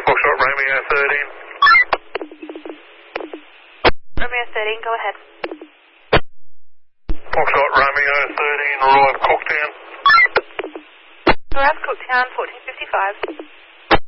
Foxtrot Romeo 13. Romeo 13, go ahead. Foxtrot Romeo 13, arrive Cooktown. Arrive Cooktown, 1455.